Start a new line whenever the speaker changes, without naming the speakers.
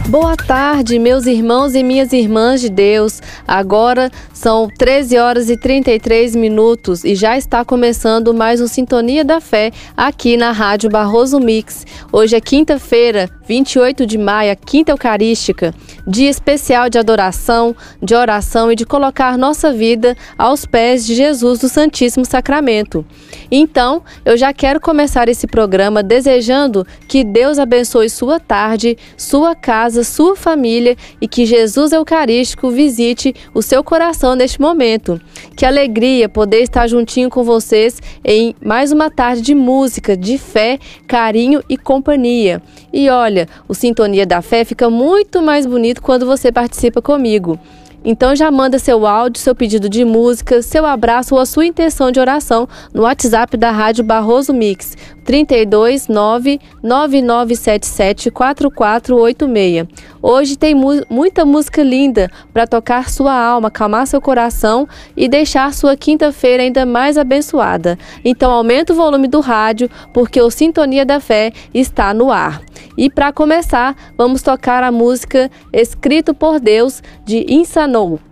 Boa tarde, meus irmãos e minhas irmãs de Deus. Agora são 13 horas e 33 minutos e já está começando mais um Sintonia da Fé aqui na Rádio Barroso Mix. Hoje é quinta-feira, 28 de maio, a Quinta Eucarística, dia especial de adoração, de oração e de colocar nossa vida aos pés de Jesus do Santíssimo Sacramento. Então, eu já quero começar esse programa desejando que Deus abençoe sua tarde, sua casa, sua família e que Jesus Eucarístico visite o seu coração neste momento. Que alegria poder estar juntinho com vocês em mais uma tarde de música, de fé, carinho e companhia. E olha, o Sintonia da Fé fica muito mais bonito quando você participa comigo. Então já manda seu áudio, seu pedido de música, seu abraço ou a sua intenção de oração no WhatsApp da Rádio Barroso Mix, 329-9977-4486. Hoje tem muita música linda para tocar sua alma, acalmar seu coração e deixar sua quinta-feira ainda mais abençoada. Então aumenta o volume do rádio, porque o Sintonia da Fé está no ar. E para começar, vamos tocar a música Escrito por Deus, de Insanou.